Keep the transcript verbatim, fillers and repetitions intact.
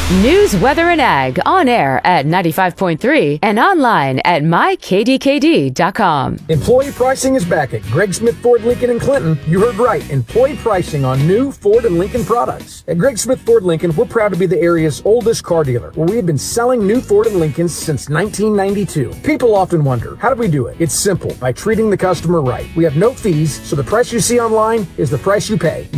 News, weather, and ag on air at ninety-five point three and online at my k d k d dot com. Employee pricing is back at Greg Smith Ford Lincoln in Clinton. You heard right. Employee pricing on new Ford and Lincoln products. At Greg Smith Ford Lincoln, we're proud to be the area's oldest car dealer, where we have been selling new Ford and Lincolns since nineteen ninety-two. People often wonder, how do we do it? It's simple. By treating the customer right. We have no fees, so the price you see online is the price you pay.